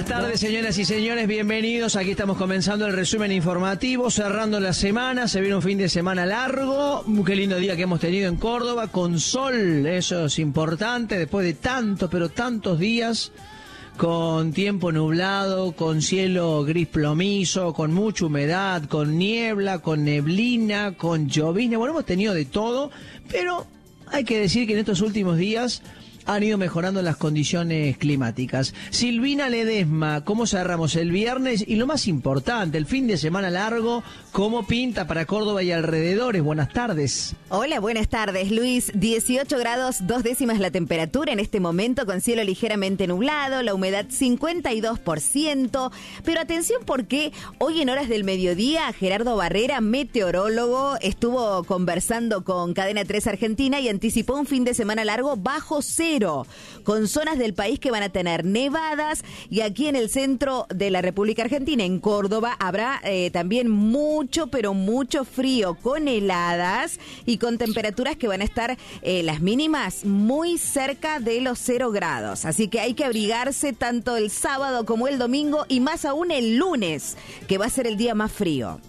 tardes, señoras y señores, bienvenidos. Aquí estamos comenzando el resumen informativo, cerrando la semana. Se viene un fin de semana largo. Qué lindo día que hemos tenido en Córdoba, con sol, eso es importante, después de tantos, pero tantos días, con tiempo nublado, con cielo gris plomizo, con mucha humedad, con niebla, con neblina, con llovizna. Bueno, hemos tenido de todo, pero hay que decir que en estos últimos días han ido mejorando las condiciones climáticas. Silvina Ledesma, ¿cómo cerramos el viernes? Y lo más importante, el fin de semana largo, ¿cómo pinta para Córdoba y alrededores? Buenas tardes. Hola, buenas tardes, Luis. 18 grados, 2 décimas la temperatura en este momento, con cielo ligeramente nublado, la humedad 52%. Pero atención porque hoy en horas del mediodía, Gerardo Barrera, meteorólogo, estuvo conversando con Cadena 3 Argentina y anticipó un fin de semana largo bajo cero, con zonas del país que van a tener nevadas, y aquí en el centro de la República Argentina, en Córdoba, habrá también mucho, pero mucho frío, con heladas y con temperaturas que van a estar las mínimas muy cerca de los 0 grados. Así que hay que abrigarse tanto el sábado como el domingo, y más aún el lunes, que va a ser el día más frío.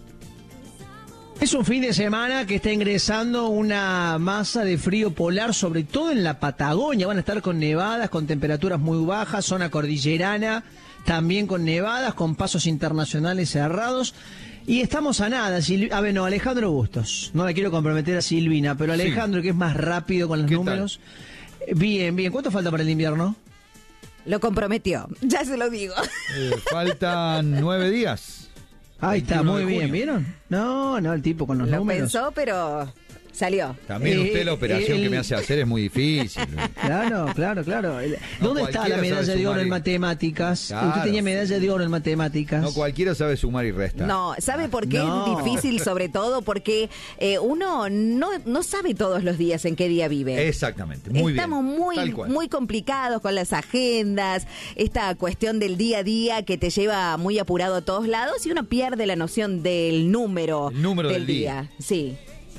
Es un fin de semana que está ingresando una masa de frío polar, sobre todo en la Patagonia. Van a estar con nevadas, con temperaturas muy bajas, zona cordillerana, también con nevadas, con pasos internacionales cerrados. Y estamos a nada. Alejandro Bustos. No la quiero comprometer a Silvina, pero Alejandro, que es más rápido con los números. Tal? Bien. ¿Cuánto falta para el invierno? Lo comprometió, ya se lo digo. Faltan 9 días. Ahí está, muy bien, ¿vieron? No, el tipo con los números. Lo pensó, pero salió. También usted la operación que me hace hacer es muy difícil. Claro. ¿Dónde está la medalla de oro en matemáticas? Claro. Usted tenía medalla de oro en matemáticas. No cualquiera sabe sumar y restar. No, ¿sabe por qué es difícil? Sobre todo porque uno no sabe todos los días en qué día vive. Exactamente, muy Estamos bien. muy complicados con las agendas, esta cuestión del día a día que te lleva muy apurado a todos lados, y uno pierde la noción del número del día. Sí.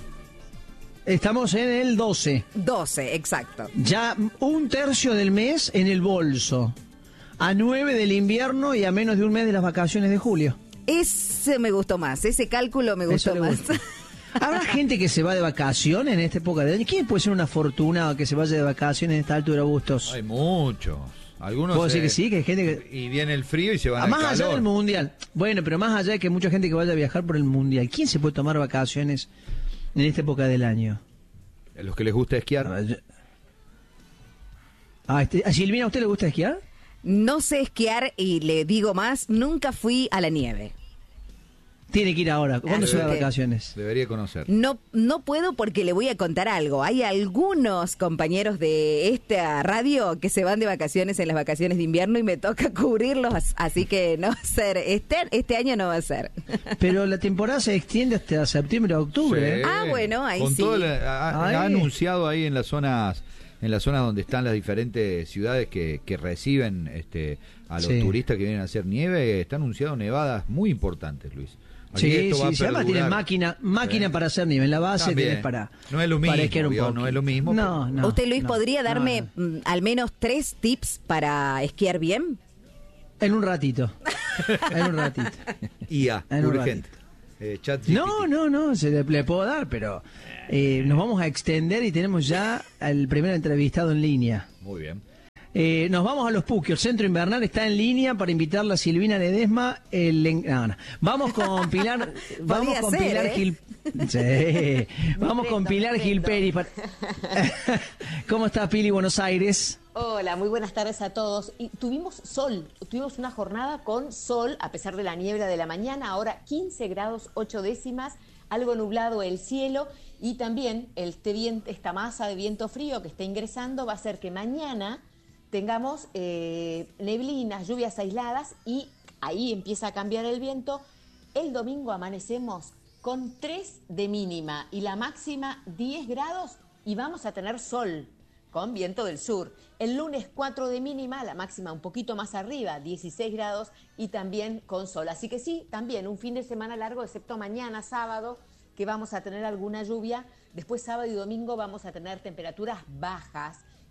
Estamos en el 12. 12, exacto. Ya un tercio del mes en el bolso. A 9 del invierno y a menos de un mes de las vacaciones de julio. Ese me gustó más, ese cálculo me gustó más. ¿Habrá gente que se va de vacaciones en esta época de año? ¿Quién puede ser un afortunado que se vaya de vacaciones en esta altura, Bustos? Hay muchos. Algunos. ¿Puedo decir que sí? Que hay gente que... Y viene el frío y se van al calor. Más allá del mundial. Bueno, pero más allá de que hay mucha gente que vaya a viajar por el mundial, ¿quién se puede tomar vacaciones en esta época del año? A los que les gusta esquiar. ¿A Silvina, a usted le gusta esquiar? No sé esquiar, y le digo más, nunca fui a la nieve. Tiene que ir ahora. ¿Cuándo se va de vacaciones? Debería conocer. No puedo, porque le voy a contar algo. Hay algunos compañeros de esta radio que se van de vacaciones en las vacaciones de invierno y me toca cubrirlos, así que no va a ser. Este año no va a ser. Pero la temporada se extiende hasta septiembre o octubre. Sí. Bueno, ahí con sí. Ha anunciado ahí en las zonas donde están las diferentes ciudades que reciben a los turistas que vienen a hacer nieve. Está anunciado nevadas muy importantes, Luis. Sí, además tienen máquina para hacer nieve. En la base tenés para... No es lo mismo, no es lo mismo. No. ¿Usted, Luis, podría darme al menos 3 tips para esquiar bien? En un ratito. IA, urgente. No, se le puedo dar, pero nos vamos a extender y tenemos ya al primer entrevistado en línea. Muy bien. Nos vamos a los Puquio. El centro invernal está en línea para invitarla a Silvina Ledesma. Vamos con Pilar. Vamos con Pilar Gilperi. ¿Cómo estás, Pili? Buenos Aires. Hola, muy buenas tardes a todos. Y tuvimos sol, tuvimos una jornada con sol a pesar de la niebla de la mañana. Ahora 15 grados 8 décimas, algo nublado el cielo, y también esta masa de viento frío que está ingresando va a hacer que mañana tengamos neblinas, lluvias aisladas, y ahí empieza a cambiar el viento. El domingo amanecemos con 3 de mínima y la máxima 10 grados, y vamos a tener sol con viento del sur. El lunes 4 de mínima, la máxima un poquito más arriba, 16 grados, y también con sol. Así que sí, también un fin de semana largo, excepto mañana, sábado, que vamos a tener alguna lluvia. Después sábado y domingo vamos a tener temperaturas bajas,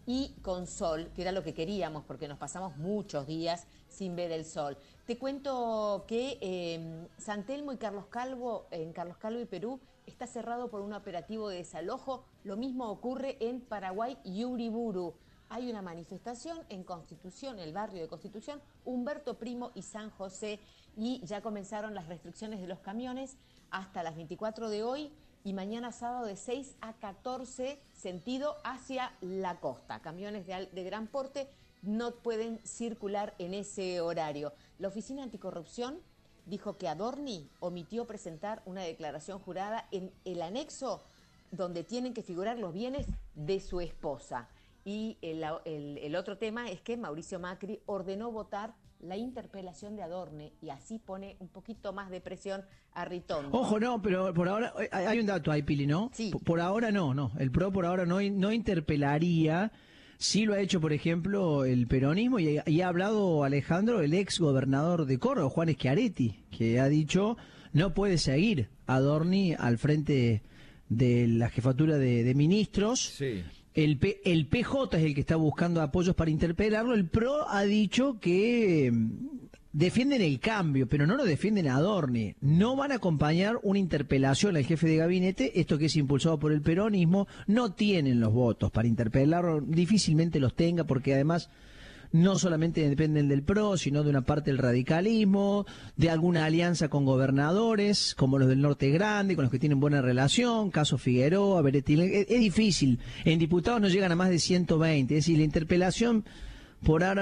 y con sol, que era lo que queríamos porque nos pasamos muchos días sin ver el sol. Te cuento que San Telmo y Carlos Calvo, en Carlos Calvo y Perú, está cerrado por un operativo de desalojo. Lo mismo ocurre en Paraguay y Uriburu. Hay una manifestación en Constitución, el barrio de Constitución, Humberto Primo y San José, y ya comenzaron las restricciones de los camiones hasta las 24 de hoy y mañana sábado de 6 a 14 sentido hacia la costa. Camiones de gran porte no pueden circular en ese horario. La Oficina Anticorrupción dijo que Adorni omitió presentar una declaración jurada en el anexo donde tienen que figurar los bienes de su esposa. Y el otro tema es que Mauricio Macri ordenó votar la interpelación de Adorni y así pone un poquito más de presión a Ritondo. Ojo, no, pero por ahora hay un dato ahí, Pili, ¿no? Sí. Por ahora no. El PRO por ahora no interpelaría. Sí lo ha hecho, por ejemplo, el peronismo y ha hablado Alejandro, el ex gobernador de Córdoba, Juan Schiaretti, que ha dicho no puede seguir Adorni al frente de la jefatura de ministros. Sí. El PJ es el que está buscando apoyos para interpelarlo. El PRO ha dicho que defienden el cambio, pero no lo defienden a Adorni. No van a acompañar una interpelación al jefe de gabinete, esto que es impulsado por el peronismo. No tienen los votos para interpelarlo, difícilmente los tenga, porque además no solamente dependen del PRO, sino de una parte del radicalismo, de alguna alianza con gobernadores, como los del Norte Grande, con los que tienen buena relación, caso Figueroa, Beretil. Es difícil. En diputados no llegan a más de 120. Es decir, la interpelación por ahora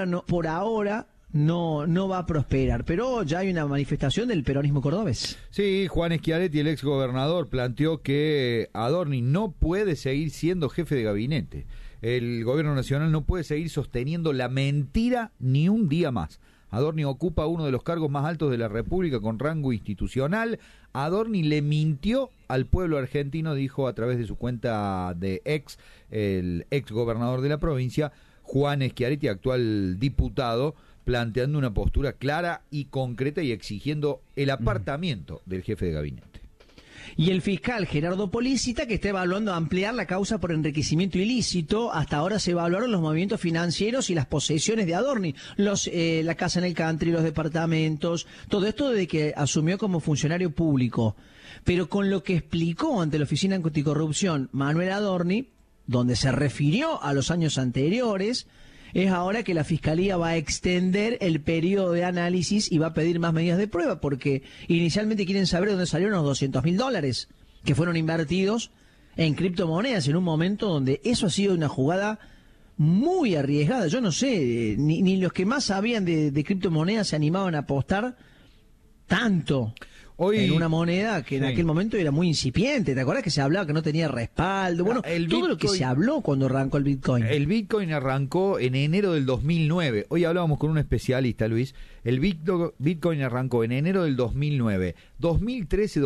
no va a prosperar. Pero ya hay una manifestación del peronismo cordobés. Sí, Juan Schiaretti, el ex gobernador, planteó que Adorni no puede seguir siendo jefe de gabinete. El gobierno nacional no puede seguir sosteniendo la mentira ni un día más. Adorni ocupa uno de los cargos más altos de la República con rango institucional. Adorni le mintió al pueblo argentino, dijo a través de su cuenta de el ex gobernador de la provincia, Juan Schiaretti, actual diputado, planteando una postura clara y concreta y exigiendo el apartamiento del jefe de gabinete. Y el fiscal Gerardo Policita, que está evaluando ampliar la causa por enriquecimiento ilícito. Hasta ahora se evaluaron los movimientos financieros y las posesiones de Adorni, la casa en el country, los departamentos, todo esto desde que asumió como funcionario público. Pero con lo que explicó ante la Oficina Anticorrupción Manuel Adorni, donde se refirió a los años anteriores, es ahora que la Fiscalía va a extender el periodo de análisis y va a pedir más medidas de prueba, porque inicialmente quieren saber dónde salieron los $200.000 que fueron invertidos en criptomonedas en un momento donde eso ha sido una jugada muy arriesgada. Yo no sé, ni los que más sabían de criptomonedas se animaban a apostar tanto hoy en una moneda que en aquel momento era muy incipiente. ¿Te acuerdas que se hablaba que no tenía respaldo? Bueno, todo Bitcoin, lo que se habló cuando arrancó el Bitcoin. El Bitcoin arrancó en enero del 2009. Hoy hablábamos con un especialista, Luis. El Bitcoin arrancó en enero del 2009. 2013,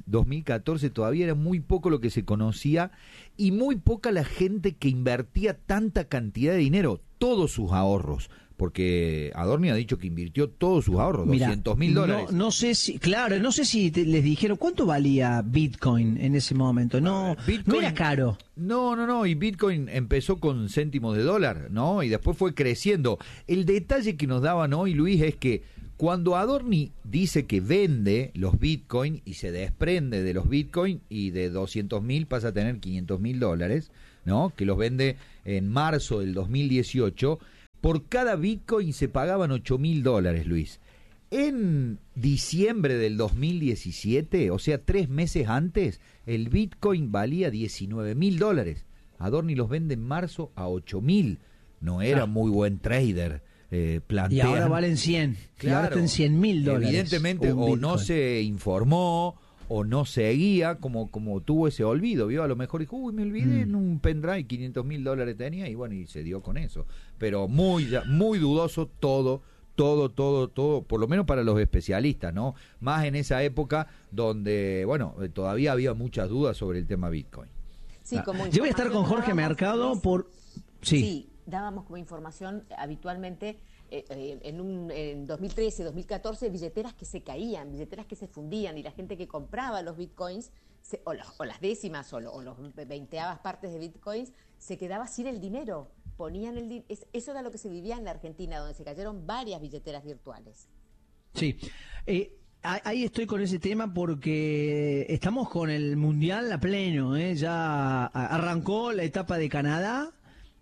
2014 todavía era muy poco lo que se conocía y muy poca la gente que invertía tanta cantidad de dinero, todos sus ahorros. Porque Adorni ha dicho que invirtió todos sus ahorros, $200.000. No sé si les dijeron cuánto valía Bitcoin en ese momento. No era caro. No, y Bitcoin empezó con céntimos de dólar, ¿no? Y después fue creciendo. El detalle que nos daban hoy, Luis, es que cuando Adorni dice que vende los Bitcoin y se desprende de los Bitcoin y de 200.000 pasa a tener $500.000, ¿no? Que los vende en marzo del 2018. Por cada Bitcoin se pagaban $8.000, Luis. En diciembre del 2017, o sea, 3 meses antes, el Bitcoin valía $19.000. Adorni los vende en marzo a $8.000. No era muy buen trader. Y ahora valen 100. Claro, y ahora están $100.000. Evidentemente, o no se informó o no seguía, como tuvo ese olvido, vio, a lo mejor dijo, me olvidé en un pendrive, $500.000 tenía, y bueno, y se dio con eso. Pero muy dudoso todo, por lo menos para los especialistas, ¿no? Más en esa época donde, bueno, todavía había muchas dudas sobre el tema Bitcoin. Sí, como yo voy a estar con Jorge Mercado por... Sí, dábamos como información habitualmente en 2013, 2014, billeteras que se caían, billeteras que se fundían, y la gente que compraba los bitcoins, o las décimas o los veinteavas partes de bitcoins, se quedaba sin el dinero. Eso era lo que se vivía en la Argentina, donde se cayeron varias billeteras virtuales. Sí, ahí estoy con ese tema porque estamos con el Mundial a pleno, ya arrancó la etapa de Canadá.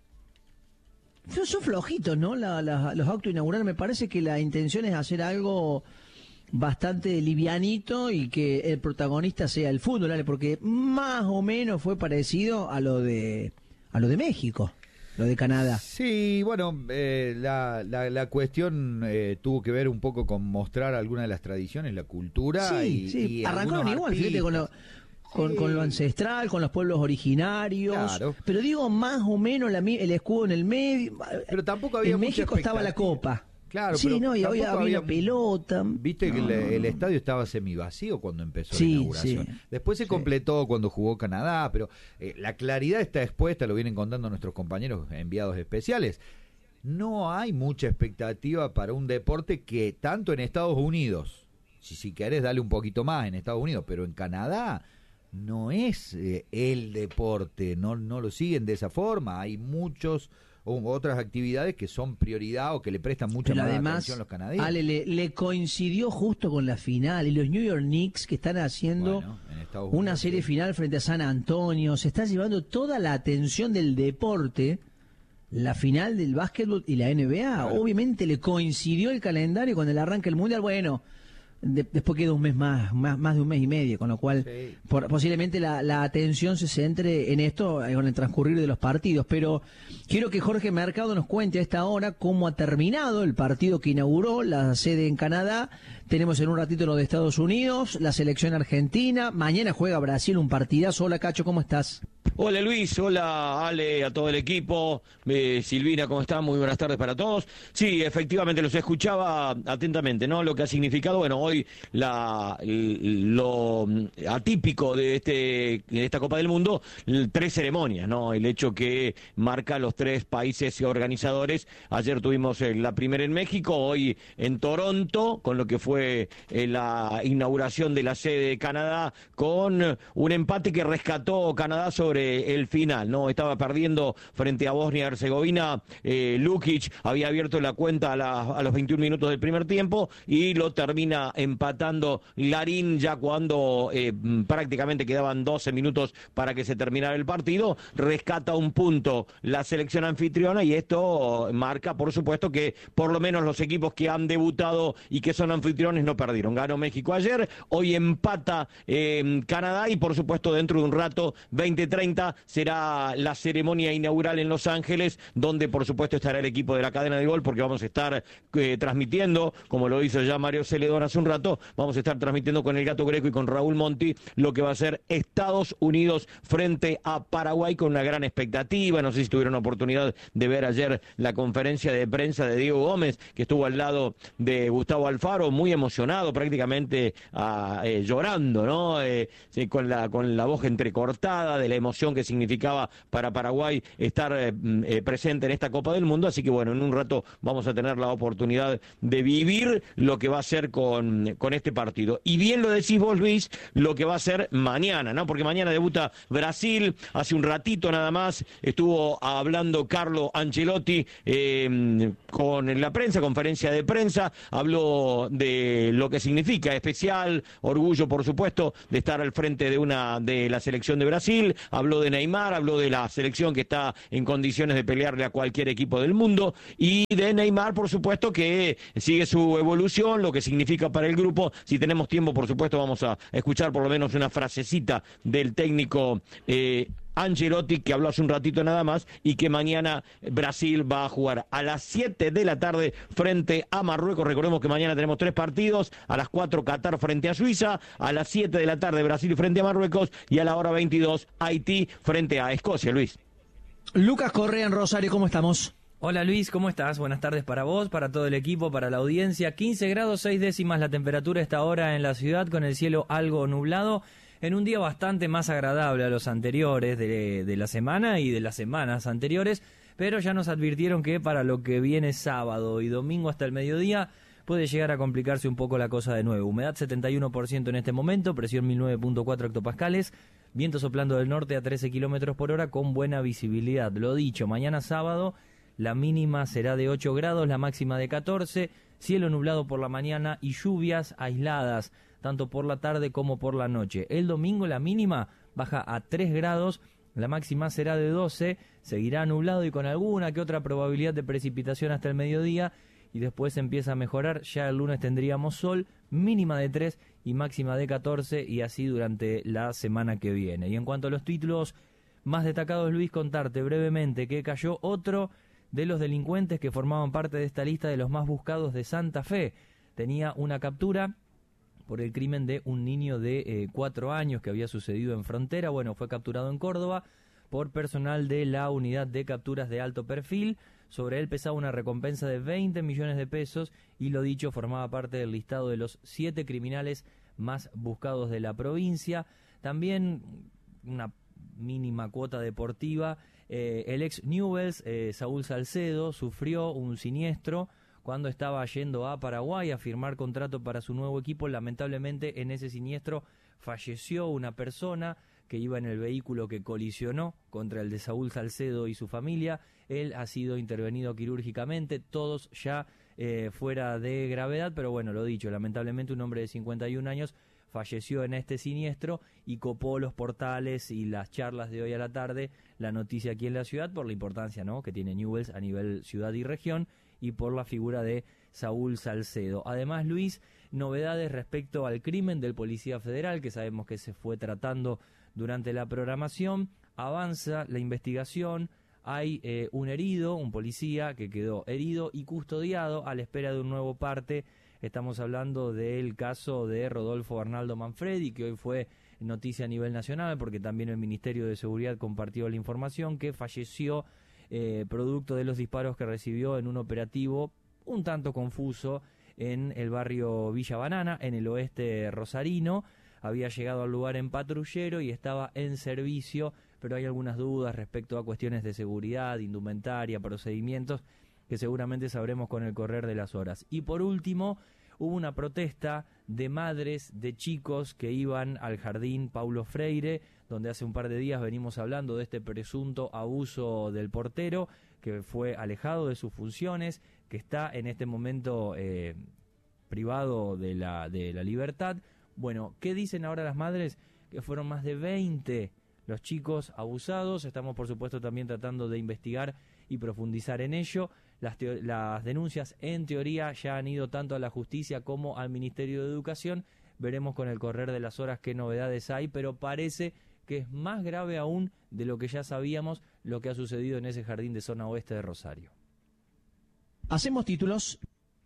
Son flojitos, ¿no? Los actos inaugurales. Me parece que la intención es hacer algo bastante livianito y que el protagonista sea el fútbol, ¿vale? Porque más o menos fue parecido a lo de México. Lo de Canadá. Sí, bueno, la cuestión tuvo que ver un poco con mostrar algunas de las tradiciones, la cultura. Sí, arrancaron igual, fíjate, con lo ancestral, con los pueblos originarios. Claro. Pero digo, más o menos el escudo en el medio. Pero tampoco había en México estaba la copa. Claro, sí, pero no, y había pelota. Viste que el estadio estaba semivacío cuando empezó la inauguración. Sí, después se completó cuando jugó Canadá, pero la claridad está expuesta, lo vienen contando nuestros compañeros enviados especiales. No hay mucha expectativa para un deporte que tanto en Estados Unidos, si querés dale un poquito más en Estados Unidos, pero en Canadá no es el deporte, no lo siguen de esa forma. Hay otras actividades que son prioridad o que le prestan mucha más atención a los canadienses. Ale, le coincidió justo con la final y los New York Knicks que están haciendo una serie final frente a San Antonio, se está llevando toda la atención del deporte, la final del básquetbol y la NBA. Claro. Obviamente le coincidió el calendario con el arranque del Mundial. Bueno, después queda un mes más de un mes y medio, con lo cual posiblemente la atención se centre en esto con el transcurrir de los partidos. Pero quiero que Jorge Mercado nos cuente a esta hora cómo ha terminado el partido que inauguró la sede en Canadá. Tenemos en un ratito lo de Estados Unidos, la selección argentina. Mañana juega Brasil, un partidazo. Hola, Cacho, ¿cómo estás? Hola Luis, hola Ale, a todo el equipo, Silvina, ¿cómo están? Muy buenas tardes para todos. Sí, efectivamente los escuchaba atentamente, ¿no? Lo que ha significado, bueno, hoy lo atípico de esta Copa del Mundo, 3 ceremonias, ¿no? El hecho que marca los 3 países organizadores. Ayer tuvimos la primera en México, hoy en Toronto, con lo que fue la inauguración de la sede de Canadá, con un empate que rescató Canadá sobre el final, ¿no? Estaba perdiendo frente a Bosnia y Herzegovina. Lukic había abierto la cuenta a los 21 minutos del primer tiempo y lo termina empatando Larín ya cuando prácticamente quedaban 12 minutos para que se terminara el partido. Rescata un punto la selección anfitriona y esto marca, por supuesto, que por lo menos los equipos que han debutado y que son anfitriones no perdieron. Ganó México ayer, hoy empata Canadá y por supuesto dentro de un rato, 20:30, será la ceremonia inaugural en Los Ángeles, donde por supuesto estará el equipo de la cadena de gol, porque vamos a estar transmitiendo, como lo hizo ya Mario Celedón hace un rato, vamos a estar transmitiendo con el Gato Greco y con Raúl Monti lo que va a ser Estados Unidos frente a Paraguay, con una gran expectativa. No sé si tuvieron oportunidad de ver ayer la conferencia de prensa de Diego Gómez, que estuvo al lado de Gustavo Alfaro, muy emocionado, prácticamente llorando, ¿no? Con la voz entrecortada de la emoción que significaba para Paraguay estar presente en esta Copa del Mundo. Así que bueno, en un rato vamos a tener la oportunidad de vivir lo que va a ser con este partido. Y bien lo decís vos, Luis, lo que va a ser mañana, ¿no? Porque mañana debuta Brasil. Hace un ratito nada más estuvo hablando Carlo Ancelotti con la prensa, conferencia de prensa, habló de lo que significa especial, orgullo por supuesto de estar al frente de la selección de Brasil, habló de Neymar, habló de la selección que está en condiciones de pelearle a cualquier equipo del mundo, y de Neymar por supuesto que sigue su evolución, lo que significa para el grupo. Si tenemos tiempo por supuesto vamos a escuchar por lo menos una frasecita del técnico Ancelotti, que habló hace un ratito nada más, y que mañana Brasil va a jugar a las 7 de la tarde frente a Marruecos. Recordemos que mañana tenemos 3 partidos: a las 4 Qatar frente a Suiza, a las 7 de la tarde Brasil frente a Marruecos y a la hora 22 Haití frente a Escocia. Luis. Lucas Correa en Rosario, ¿cómo estamos? Hola Luis, ¿cómo estás? Buenas tardes para vos, para todo el equipo, para la audiencia. 15 grados 6 décimas la temperatura esta hora en la ciudad, con el cielo algo nublado, en un día bastante más agradable a los anteriores de la semana y de las semanas anteriores, pero ya nos advirtieron que para lo que viene sábado y domingo hasta el mediodía puede llegar a complicarse un poco la cosa de nuevo. Humedad 71% en este momento, presión 1009.4 hectopascales, viento soplando del norte a 13 kilómetros por hora con buena visibilidad. Lo dicho, mañana sábado la mínima será de 8 grados, la máxima de 14, cielo nublado por la mañana y lluvias aisladas, tanto por la tarde como por la noche. El domingo la mínima baja a 3 grados, la máxima será de 12, seguirá nublado y con alguna que otra probabilidad de precipitación hasta el mediodía, y después empieza a mejorar. Ya el lunes tendríamos sol, mínima de 3 y máxima de 14, y así durante la semana que viene. Y en cuanto a los títulos más destacados, Luis, contarte brevemente que cayó otro de los delincuentes que formaban parte de esta lista de los más buscados de Santa Fe. Tenía una captura por el crimen de un niño de 4 años que había sucedido en Frontera. Bueno, fue capturado en Córdoba por personal de la unidad de capturas de alto perfil. Sobre él pesaba una recompensa de 20 millones de pesos y, lo dicho, formaba parte del listado de los 7 criminales más buscados de la provincia. También una mínima cuota deportiva. El ex Newell's, Saúl Salcedo, sufrió un siniestro cuando estaba yendo a Paraguay a firmar contrato para su nuevo equipo. Lamentablemente en ese siniestro falleció una persona que iba en el vehículo que colisionó contra el de Saúl Salcedo y su familia. Él ha sido intervenido quirúrgicamente, todos ya fuera de gravedad, pero bueno, lo dicho, lamentablemente un hombre de 51 años falleció en este siniestro y copó los portales y las charlas de hoy a la tarde la noticia aquí en la ciudad por la importancia, ¿no?, que tiene Newell's a nivel ciudad y región, y por la figura de Saúl Salcedo. Además, Luis, novedades respecto al crimen del policía federal, que sabemos que se fue tratando durante la programación. Avanza la investigación, hay un herido, un policía que quedó herido y custodiado a la espera de un nuevo parte. Estamos hablando del caso de Rodolfo Arnaldo Manfredi, que hoy fue noticia a nivel nacional, porque también el Ministerio de Seguridad compartió la información, que falleció producto de los disparos que recibió en un operativo un tanto confuso en el barrio Villa Banana, en el oeste rosarino. Había llegado al lugar en patrullero y estaba en servicio, pero hay algunas dudas respecto a cuestiones de seguridad, indumentaria, procedimientos, que seguramente sabremos con el correr de las horas. Y por último, hubo una protesta de madres de chicos que iban al jardín Paulo Freire, donde hace un par de días venimos hablando de este presunto abuso del portero, que fue alejado de sus funciones, que está en este momento privado de la libertad. Bueno, ¿qué dicen ahora las madres? Que fueron más de 20 los chicos abusados. Estamos, por supuesto, también tratando de investigar y profundizar en ello. Las denuncias, en teoría, ya han ido tanto a la justicia como al Ministerio de Educación. Veremos con el correr de las horas qué novedades hay, pero parece que es más grave aún de lo que ya sabíamos lo que ha sucedido en ese jardín de zona oeste de Rosario. Hacemos títulos.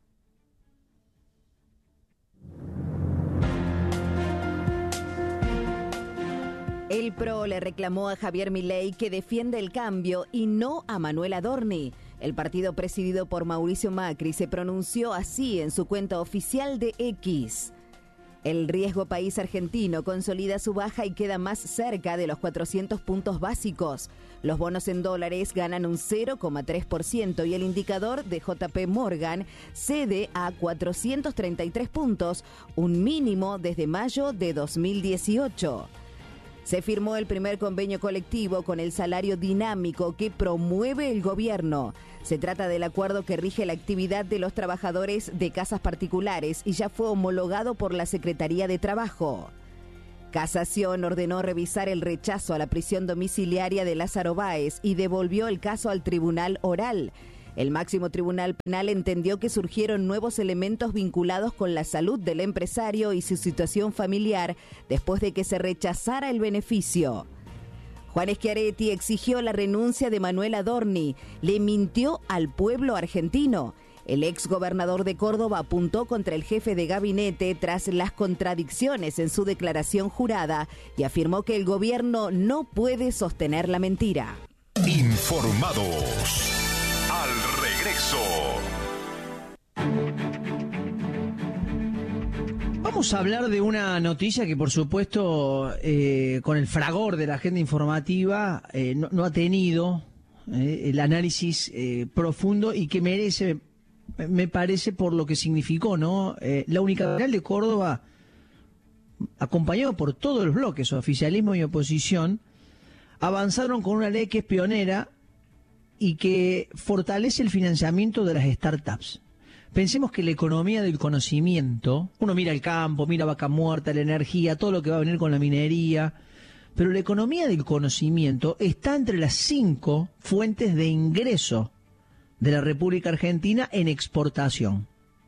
El PRO le reclamó a Javier Milei que defiende el cambio y no a Manuel Adorni. El partido presidido por Mauricio Macri se pronunció así en su cuenta oficial de X. El riesgo país argentino consolida su baja y queda más cerca de los 400 puntos básicos. Los bonos en dólares ganan un 0,3% y el indicador de JP Morgan cede a 433 puntos, un mínimo desde mayo de 2018. Se firmó el primer convenio colectivo con el salario dinámico que promueve el gobierno. Se trata del acuerdo que rige la actividad de los trabajadores de casas particulares y ya fue homologado por la Secretaría de Trabajo. Casación ordenó revisar el rechazo a la prisión domiciliaria de Lázaro Báez y devolvió el caso al Tribunal Oral. El máximo tribunal penal entendió que surgieron nuevos elementos vinculados con la salud del empresario y su situación familiar después de que se rechazara el beneficio. Juan Schiaretti exigió la renuncia de Manuel Adorni, le mintió al pueblo argentino. El ex gobernador de Córdoba apuntó contra el jefe de gabinete tras las contradicciones en su declaración jurada y afirmó que el gobierno no puede sostener la mentira. Informados. Al regreso. Vamos a hablar de una noticia que, por supuesto, con el fragor de la agenda informativa, no ha tenido el análisis profundo y que merece me parece, por lo que significó, ¿no? La unicameral de Córdoba, acompañado por todos los bloques, oficialismo y oposición, avanzaron con una ley que es pionera y que fortalece el financiamiento de las startups. Pensemos que la economía del conocimiento, uno mira el campo, mira Vaca Muerta, la energía, todo lo que va a venir con la minería, pero la economía del conocimiento está entre las 5 fuentes de ingreso de la República Argentina en exportación.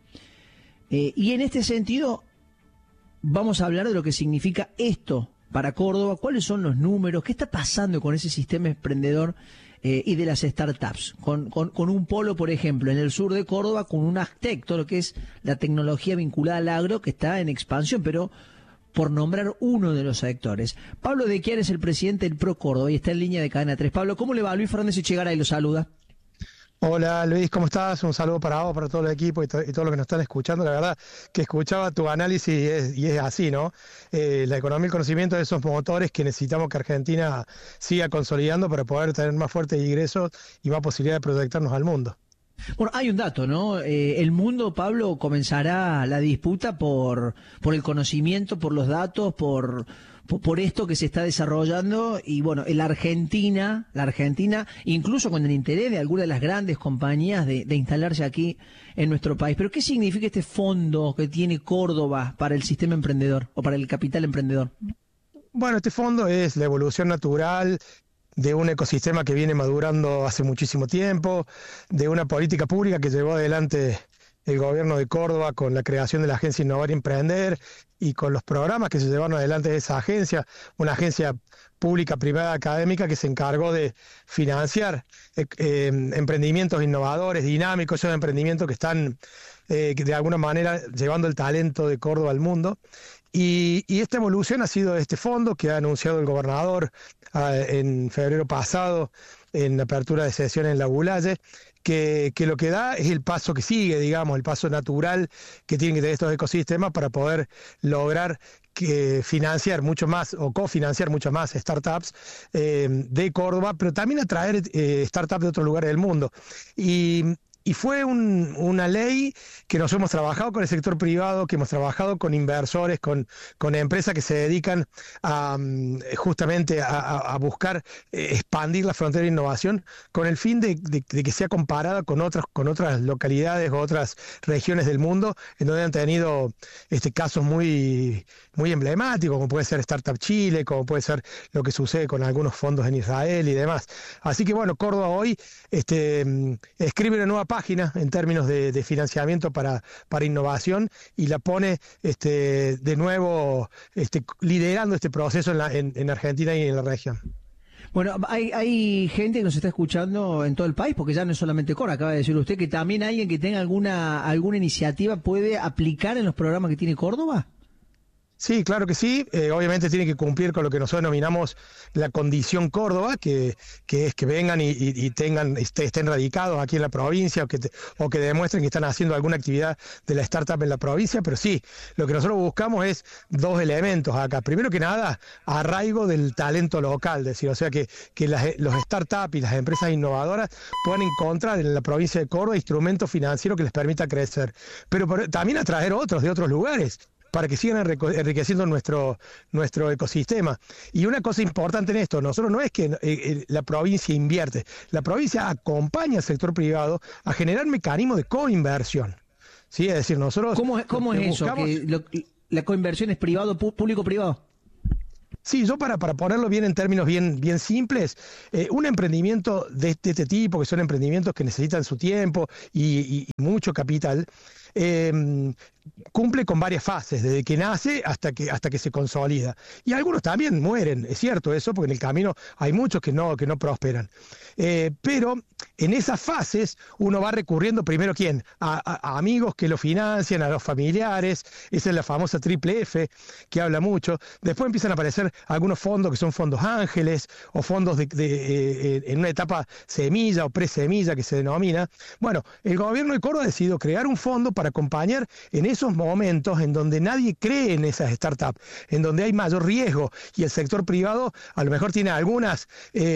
Y en este sentido, vamos a hablar de lo que significa esto para Córdoba, cuáles son los números, qué está pasando con ese sistema emprendedor y de las startups, con un polo, por ejemplo, en el sur de Córdoba, con un Aztec, todo lo que es la tecnología vinculada al agro, que está en expansión, pero por nombrar uno de los sectores. Pablo de Chiara es el presidente del Pro Córdoba y está en línea de Cadena 3. Pablo, ¿cómo le va? Luis Fernández Echegaray lo saluda. Hola Luis, ¿cómo estás? Un saludo para vos, para todo el equipo y todo lo que nos están escuchando. La verdad que escuchaba tu análisis y es así, ¿no? La economía y el conocimiento de esos motores que necesitamos que Argentina siga consolidando para poder tener más fuertes ingresos y más posibilidad de proyectarnos al mundo. Bueno, hay un dato, ¿no? El mundo, Pablo, comenzará la disputa por el conocimiento, por los datos, por esto que se está desarrollando y bueno, la Argentina, incluso con el interés de algunas de las grandes compañías de instalarse aquí en nuestro país. Pero ¿qué significa este fondo que tiene Córdoba para el sistema emprendedor o para el capital emprendedor? Bueno, este fondo es la evolución natural de un ecosistema que viene madurando hace muchísimo tiempo, de una política pública que llevó adelante el gobierno de Córdoba con la creación de la Agencia Innovar y Emprender y con los programas que se llevaron adelante de esa agencia, una agencia pública, privada, académica que se encargó de financiar emprendimientos innovadores, dinámicos, esos emprendimientos que están de alguna manera llevando el talento de Córdoba al mundo. Y esta evolución ha sido este fondo que ha anunciado el gobernador en febrero pasado en la apertura de sesión en La Bulaye, que lo que da es el paso que sigue, digamos, el paso natural que tienen que tener estos ecosistemas para poder lograr financiar mucho más o cofinanciar muchas más startups de Córdoba, pero también atraer startups de otros lugares del mundo. Y fue una ley que nos hemos trabajado con el sector privado, que hemos trabajado con inversores, con empresas que se dedican justamente a buscar expandir la frontera de innovación con el fin de que sea comparada con otras localidades o otras regiones del mundo en donde han tenido casos muy, muy emblemáticos, como puede ser Startup Chile, como puede ser lo que sucede con algunos fondos en Israel y demás. Así que bueno, Córdoba hoy escribe una nueva página en términos de financiamiento para innovación y la pone de nuevo liderando este proceso en Argentina y en la región. Bueno, hay gente que nos está escuchando en todo el país, porque ya no es solamente Córdoba, acaba de decir usted que también alguien que tenga alguna iniciativa puede aplicar en los programas que tiene Córdoba. Sí, claro que sí. Obviamente tiene que cumplir con lo que nosotros denominamos la condición Córdoba, que es que vengan y tengan estén radicados aquí en la provincia o que demuestren que están haciendo alguna actividad de la startup en la provincia. Pero sí, lo que nosotros buscamos es 2 elementos acá. Primero que nada, arraigo del talento local, es decir, o sea que los startups y las empresas innovadoras puedan encontrar en la provincia de Córdoba instrumentos financieros que les permita crecer. Pero también atraer otros de otros lugares, para que sigan enriqueciendo nuestro ecosistema. Y una cosa importante en esto, nosotros no es que la provincia invierte, la provincia acompaña al sector privado a generar mecanismos de coinversión. ¿Sí? Es decir, nosotros... ¿Cómo es eso? ¿Que la coinversión es privado, público-privado? Sí, yo para ponerlo bien en términos bien simples, un emprendimiento de este tipo, que son emprendimientos que necesitan su tiempo y mucho capital, cumple con varias fases, desde que nace hasta que se consolida. Y algunos también mueren, es cierto eso, porque en el camino hay muchos que no prosperan. Pero en esas fases uno va recurriendo primero, ¿quién? A amigos que lo financian, a los familiares, esa es la famosa triple F, que habla mucho. Después empiezan a aparecer algunos fondos que son fondos ángeles, o fondos en una etapa semilla o presemilla que se denomina. Bueno, el gobierno de Córdoba ha decidido crear un fondo para para acompañar en esos momentos en donde nadie cree en esas startups, en donde hay mayor riesgo y el sector privado a lo mejor tiene algunas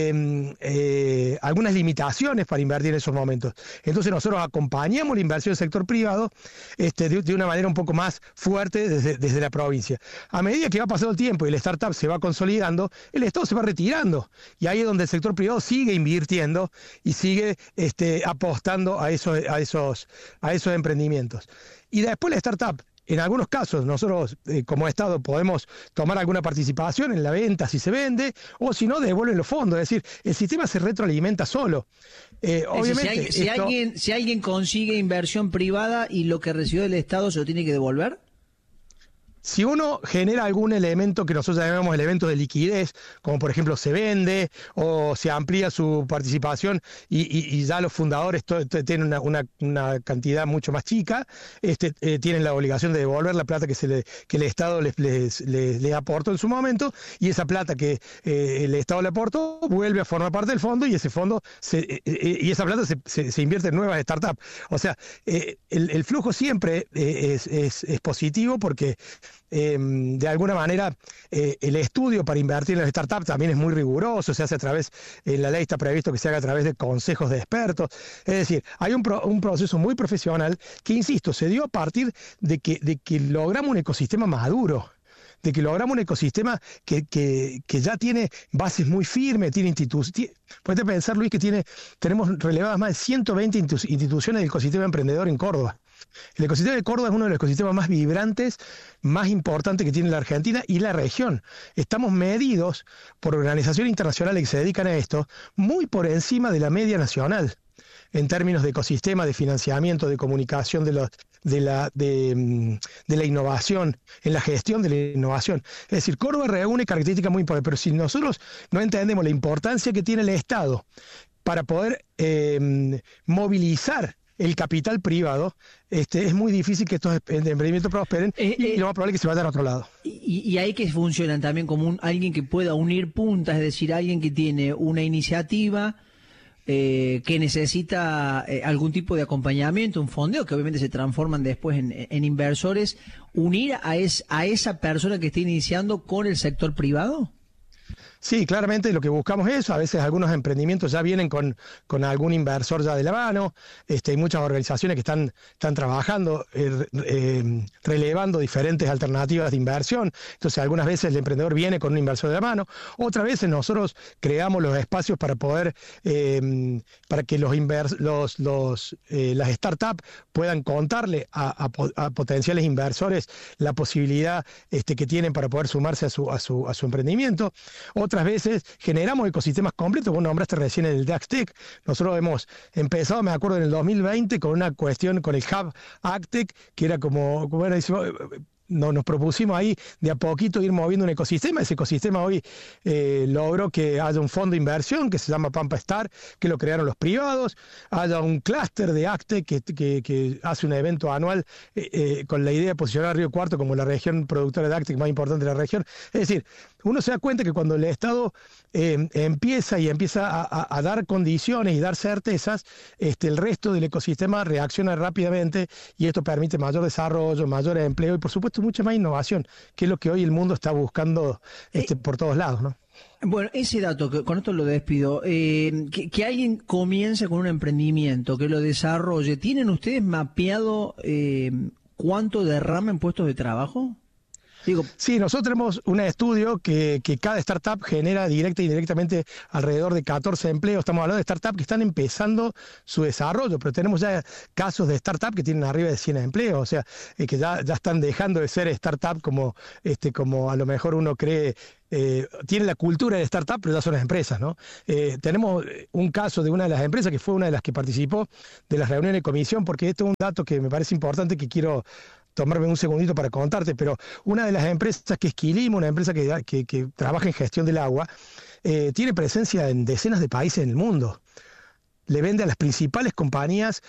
limitaciones para invertir en esos momentos. Entonces nosotros acompañamos la inversión del sector privado de una manera un poco más fuerte desde la provincia. A medida que va pasando el tiempo y la startup se va consolidando, el Estado se va retirando y ahí es donde el sector privado sigue invirtiendo y sigue apostando a esos emprendimientos. Y después la startup, en algunos casos, nosotros como Estado podemos tomar alguna participación en la venta si se vende, o si no, devuelven los fondos. Es decir, el sistema se retroalimenta solo. Obviamente, si alguien consigue inversión privada y lo que recibió del Estado se lo tiene que devolver. Si uno genera algún elemento que nosotros llamamos elemento de liquidez, como por ejemplo se vende o se amplía su participación y ya los fundadores tienen una cantidad mucho más chica, tienen la obligación de devolver la plata que el Estado les aportó en su momento, y esa plata que el Estado le aportó vuelve a formar parte del fondo, y esa plata se invierte en nuevas startups. O sea, el flujo siempre es positivo porque de alguna manera el estudio para invertir en las startups también es muy riguroso, se hace a través, en la ley está previsto que se haga a través de consejos de expertos, es decir, hay un proceso muy profesional que, insisto, se dio a partir de que logramos un ecosistema maduro, de que logramos un ecosistema que ya tiene bases muy firmes, tiene instituciones. Puedes pensar, Luis, que tenemos relevadas más de 120 instituciones del ecosistema emprendedor en Córdoba. El ecosistema de Córdoba es uno de los ecosistemas más vibrantes, más importantes que tiene la Argentina y la región. Estamos medidos por organizaciones internacionales que se dedican a esto, muy por encima de la media nacional, en términos de ecosistema, de financiamiento, de comunicación de la innovación, en la gestión de la innovación. Es decir, Córdoba reúne características muy importantes, pero si nosotros no entendemos la importancia que tiene el Estado para poder movilizar el capital privado, es muy difícil que estos emprendimientos prosperen y lo más probable es que se vayan a otro lado. Y ahí que funcionan también como alguien que pueda unir puntas, es decir, alguien que tiene una iniciativa que necesita algún tipo de acompañamiento, un fondeo, que obviamente se transforman después en inversores, unir a esa persona que está iniciando con el sector privado. Sí, claramente lo que buscamos es eso. A veces algunos emprendimientos ya vienen con algún inversor ya de la mano. Hay muchas organizaciones que están trabajando, relevando diferentes alternativas de inversión. Entonces, algunas veces el emprendedor viene con un inversor de la mano. Otras veces nosotros creamos los espacios para poder, para que las startups puedan contarle a potenciales inversores la posibilidad que tienen para poder sumarse a su emprendimiento. Otras veces generamos ecosistemas completos. Vos nombraste recién el DAXTEC. Nosotros hemos empezado, me acuerdo, en el 2020 con una cuestión con el Hub AgTech, que era como era, nos propusimos ahí de a poquito ir moviendo un ecosistema. Ese ecosistema hoy logró que haya un fondo de inversión que se llama Pampa Star, que lo crearon los privados, haya un clúster de AgTech que hace un evento anual con la idea de posicionar a Río Cuarto como la región productora de AgTech más importante de la región. Es decir, uno se da cuenta que cuando el Estado empieza a dar condiciones y dar certezas, el resto del ecosistema reacciona rápidamente y esto permite mayor desarrollo, mayor empleo y, por supuesto, mucha más innovación, que es lo que hoy el mundo está buscando por todos lados, ¿no? Bueno, ese dato, con esto lo despido, que alguien comience con un emprendimiento, que lo desarrolle, ¿tienen ustedes mapeado cuánto derrama en puestos de trabajo? Sí, nosotros tenemos un estudio que cada startup genera directa e indirectamente alrededor de 14 empleos. Estamos hablando de startups que están empezando su desarrollo, pero tenemos ya casos de startups que tienen arriba de 100 empleos, o sea, que ya están dejando de ser startup como a lo mejor uno cree. Tiene la cultura de startup, pero ya son las empresas, ¿no? Tenemos un caso de una de las empresas que fue una de las que participó de las reuniones de comisión, porque esto es un dato que me parece importante que quiero tomarme un segundito para contarte, pero una de las empresas que es Quilimo, una empresa que trabaja en gestión del agua, tiene presencia en decenas de países en el mundo. Le vende a las principales compañías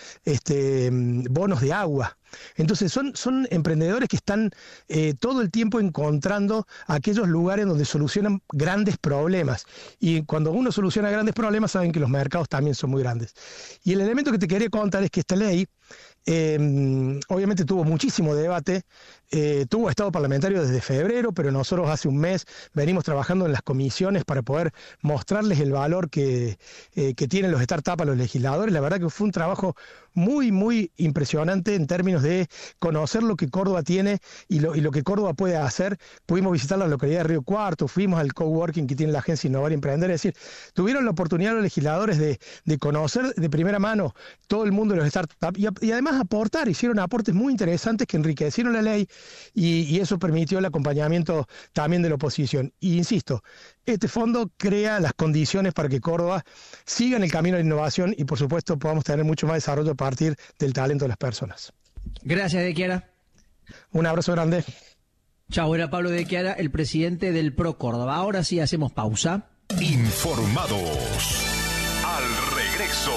bonos de agua. Entonces son emprendedores que están todo el tiempo encontrando aquellos lugares donde solucionan grandes problemas. Y cuando uno soluciona grandes problemas, saben que los mercados también son muy grandes. Y el elemento que te quería contar es que esta ley Obviamente tuvo muchísimo debate, tuvo estado parlamentario desde febrero, pero nosotros hace un mes venimos trabajando en las comisiones para poder mostrarles el valor que tienen los startups a los legisladores. La verdad que fue un trabajo muy, muy impresionante en términos de conocer lo que Córdoba tiene y lo que Córdoba puede hacer. Pudimos visitar la localidad de Río Cuarto, fuimos al coworking que tiene la agencia Innovar y Emprender, es decir, tuvieron la oportunidad los legisladores de conocer de primera mano todo el mundo de los startups y además aportar, hicieron aportes muy interesantes que enriquecieron la ley y eso permitió el acompañamiento también de la oposición. Y insisto, este fondo crea las condiciones para que Córdoba siga en el camino de la innovación y por supuesto podamos tener mucho más desarrollo a partir del talento de las personas. Gracias, De Chiara. Un abrazo grande. Chao, era Pablo De Chiara, el presidente del PRO Córdoba. Ahora sí hacemos pausa. Informados. Al regreso.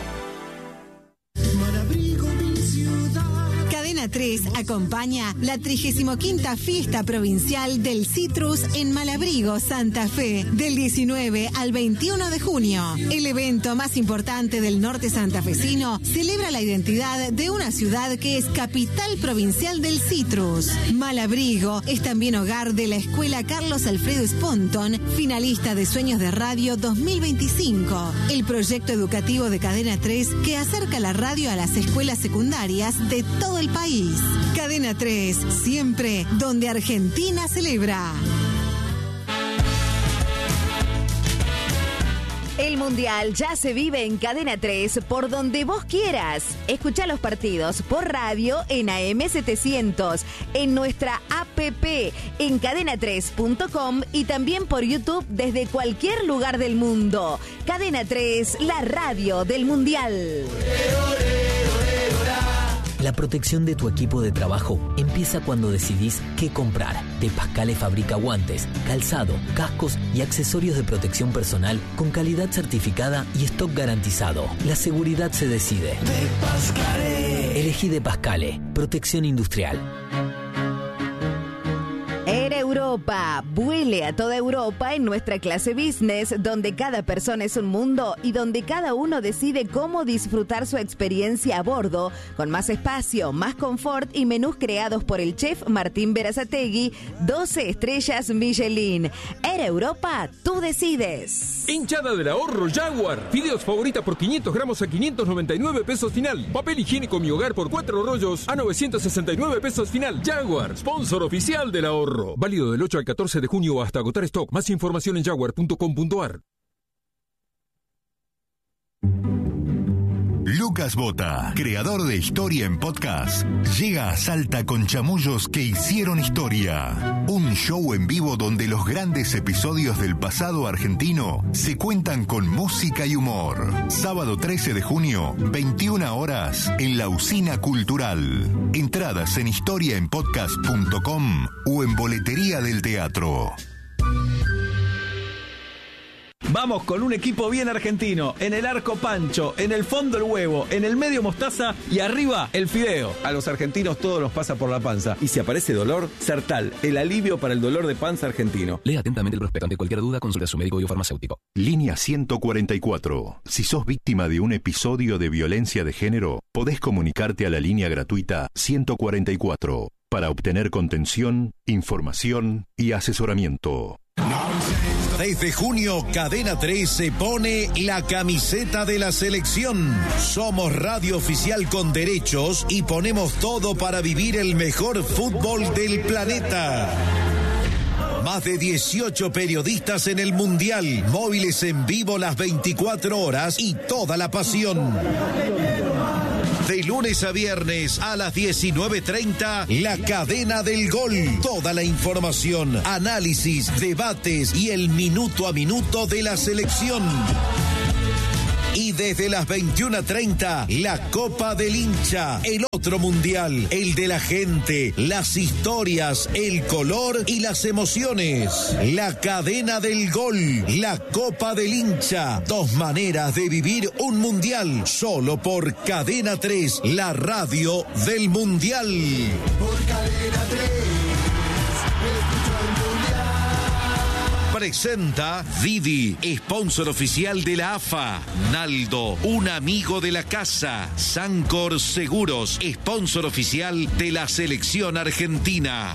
Cadena 3 acompaña la 35ª Fiesta Provincial del Citrus en Malabrigo, Santa Fe, del 19 al 21 de junio. El evento más importante del norte santafesino celebra la identidad de una ciudad que es capital provincial del citrus. Malabrigo es también hogar de la Escuela Carlos Alfredo Sponton, finalista de Sueños de Radio 2025, el proyecto educativo de Cadena 3 que acerca la radio a las escuelas secundarias de todo el país. Cadena 3, siempre donde Argentina celebra. El Mundial ya se vive en Cadena 3 por donde vos quieras. Escuchá los partidos por radio en AM700, en nuestra APP, en cadena3.com y también por YouTube desde cualquier lugar del mundo. Cadena 3, la radio del Mundial. La protección de tu equipo de trabajo empieza cuando decidís qué comprar. De Pascale fabrica guantes, calzado, cascos y accesorios de protección personal con calidad certificada y stock garantizado. La seguridad se decide. De Pascale. Elegí De Pascale. Protección industrial. Era Europa. Vuele a toda Europa en nuestra clase business, donde cada persona es un mundo y donde cada uno decide cómo disfrutar su experiencia a bordo, con más espacio, más confort y menús creados por el chef Martín Berazategui, 12 estrellas Michelin. Era Europa, tú decides. Hinchada del ahorro Jaguar. Fideos favorita por 500 gramos a 599 pesos final. Papel higiénico Mi Hogar por 4 rollos a 969 pesos final. Jaguar, sponsor oficial del ahorro. Válido del 8 al 14 de junio hasta agotar stock. Más información en jaguar.com.ar. Lucas Bota, creador de Historia en Podcast, llega a Salta con Chamullos que hicieron historia. Un show en vivo donde los grandes episodios del pasado argentino se cuentan con música y humor. Sábado 13 de junio, 21 horas, en la Usina Cultural. Entradas en historiaenpodcast.com o en Boletería del Teatro. Vamos con un equipo bien argentino. En el arco Pancho, en el fondo el huevo, en el medio mostaza y arriba el fideo. A los argentinos todo nos pasa por la panza. Y si aparece dolor, Sertal, el alivio para el dolor de panza argentino. Lea atentamente el prospecto. Ante cualquier duda, consulte a su médico o farmacéutico. Línea 144. Si sos víctima de un episodio de violencia de género, podés comunicarte a la línea gratuita 144 para obtener contención, información y asesoramiento. Desde junio, Cadena 3 se pone la camiseta de la selección. Somos radio oficial con derechos y ponemos todo para vivir el mejor fútbol del planeta. Más de 18 periodistas en el Mundial, móviles en vivo las 24 horas y toda la pasión. De lunes a viernes a las 19:30, La Cadena del Gol. Toda la información, análisis, debates y el minuto a minuto de la selección. Y desde las 21:30, la Copa del Hincha, el otro mundial, el de la gente, las historias, el color y las emociones. La Cadena del Gol, la Copa del Hincha, 2 maneras de vivir un mundial, solo por Cadena 3, la radio del mundial. Por Cadena 3, escucho el mundial. presenta Didi, sponsor oficial de la AFA. Naldo, un amigo de la casa. Sancor Seguros, sponsor oficial de la selección argentina.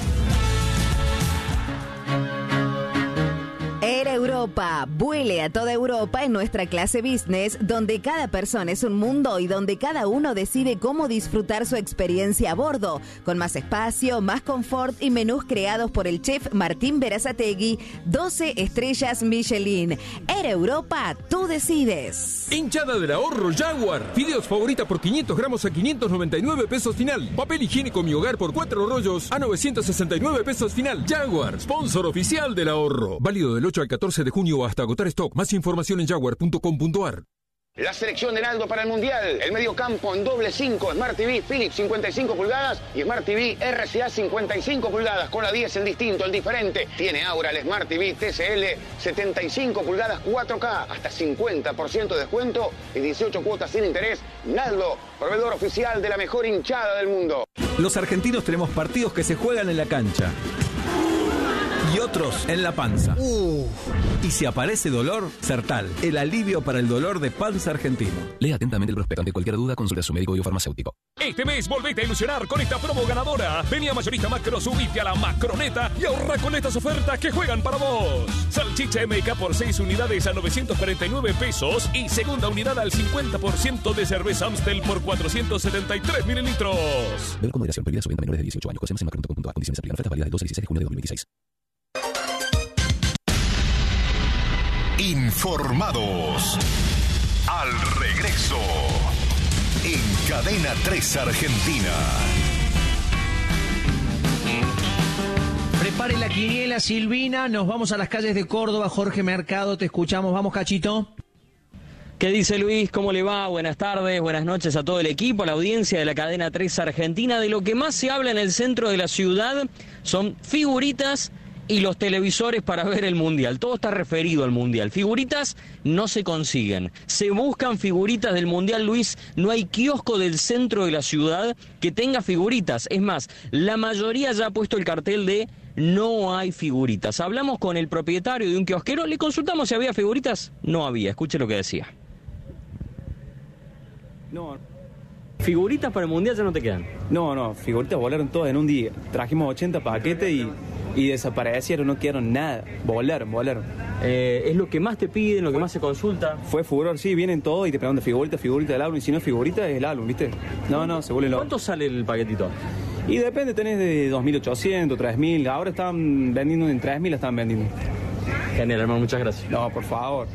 Air Europa, vuele a toda Europa en nuestra clase business, donde cada persona es un mundo y donde cada uno decide cómo disfrutar su experiencia a bordo, con más espacio, más confort y menús creados por el chef Martín Berazategui, 12 estrellas Michelin. Air Europa, tú decides. Hinchada del ahorro Jaguar. Fideos favorita por 500 gramos a 599 pesos final. Papel higiénico Mi Hogar por 4 rollos a 969 pesos final. Jaguar, sponsor oficial del ahorro. Válido del 8 al 14 de junio hasta agotar stock. Más información en jaguar.com.ar. La selección de Naldo para el Mundial. El mediocampo en doble 5. Smart TV Philips 55 pulgadas y Smart TV RCA 55 pulgadas. Con la 10 el distinto, el diferente. Tiene ahora el Smart TV TCL 75 pulgadas 4K. Hasta 50% de descuento y 18 cuotas sin interés. Naldo, proveedor oficial de la mejor hinchada del mundo. Los argentinos tenemos partidos que se juegan en la cancha y otros en la panza. Y si aparece dolor, Sertal, el alivio para el dolor de panza argentino. Lea atentamente el prospecto. Ante cualquier duda, consulte a su médico o farmacéutico. Este mes volvete a ilusionar con esta promo ganadora. Vení a Mayorista Macro, subite a la Macroneta y ahorra con estas ofertas que juegan para vos. Salchicha MK por 6 unidades a 949 pesos y segunda unidad al 50% de cerveza Amstel por 473 mililitros. Beber con moderación, prohibida su venta a menores de 18 años. Conocemos en macron.com.ar. Condiciones aplican. Oferta válida del 12 al 16 de junio de 2026. Informados. Al regreso. En Cadena 3 Argentina. Prepare la quiniela, Silvina. Nos vamos a las calles de Córdoba. Jorge Mercado, te escuchamos. Vamos, Cachito. ¿Qué dice Luis? ¿Cómo le va? Buenas tardes, buenas noches a todo el equipo, a la audiencia de la Cadena 3 Argentina. De lo que más se habla en el centro de la ciudad son figuritas y los televisores para ver el Mundial. Todo está referido al Mundial. Figuritas no se consiguen. Se buscan figuritas del Mundial, Luis. No hay kiosco del centro de la ciudad que tenga figuritas. Es más, la mayoría ya ha puesto el cartel de no hay figuritas. Hablamos con el propietario de un kiosquero, le consultamos si había figuritas. No había. Escuche lo que decía. No. ¿Figuritas para el Mundial ya no te quedan? No, figuritas volaron todas en un día. Trajimos 80 paquetes y desaparecieron, no quedaron nada. Volaron. ¿Es lo que más te piden, lo que más se consulta? Fue furor, sí, vienen todos y te preguntan figurita del álbum. Y si no es figurita, es el álbum, ¿viste? No, se vuelven locos. ¿Cuánto sale el paquetito? Y depende, tenés de 2.800, 3.000. Ahora están vendiendo en 3.000, la están vendiendo. Genial, hermano, muchas gracias. No, por favor.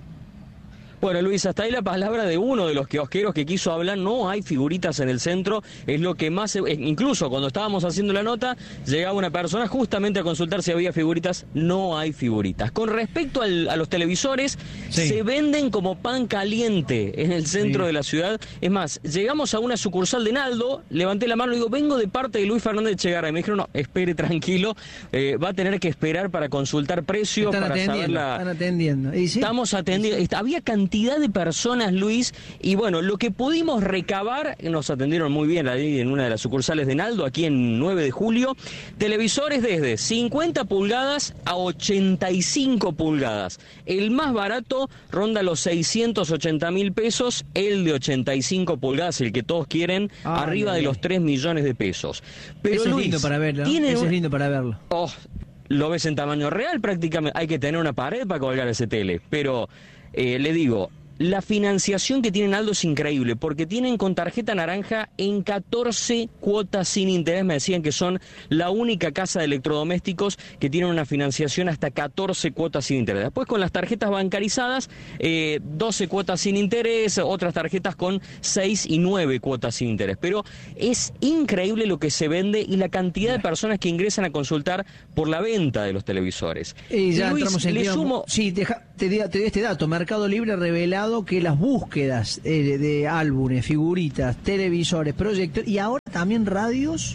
Bueno, Luis, hasta ahí la palabra de uno de los kiosqueros que quiso hablar. No hay figuritas en el centro, es lo que más... Incluso cuando estábamos haciendo la nota, llegaba una persona justamente a consultar si había figuritas. No hay figuritas. Con respecto a los televisores, sí, se venden como pan caliente en el centro de la ciudad. Es más, llegamos a una sucursal de Naldo, levanté la mano y digo, vengo de parte de Luis Fernández Chegarra. Y me dijeron, no, espere tranquilo, va a tener que esperar para consultar precios, para saber la... Están atendiendo. ¿Y sí? Estamos atendiendo. Había cantidad de personas, Luis, y bueno, lo que pudimos recabar, nos atendieron muy bien ahí en una de las sucursales de Naldo, aquí en 9 de julio, televisores desde 50 pulgadas a 85 pulgadas. El más barato ronda los 680.000 pesos, el de 85 pulgadas, el que todos quieren, arriba de los 3 millones de pesos. Pero Eso Luis, es lindo para verlo, ¿no? Eso es lindo para verlo. Lo ves en tamaño real prácticamente, hay que tener una pared para colgar ese tele, pero... le digo, la financiación que tienen Aldo es increíble, porque tienen con tarjeta naranja en 14 cuotas sin interés. Me decían que son la única casa de electrodomésticos que tienen una financiación hasta 14 cuotas sin interés. Después con las tarjetas bancarizadas, 12 cuotas sin interés, otras tarjetas con 6 y 9 cuotas sin interés. Pero es increíble lo que se vende y la cantidad de personas que ingresan a consultar por la venta de los televisores. Y ya Luis, entramos en le sumo... Sí, te doy este dato. Mercado Libre ha revelado que las búsquedas de álbumes, figuritas, televisores, proyectores y ahora también radios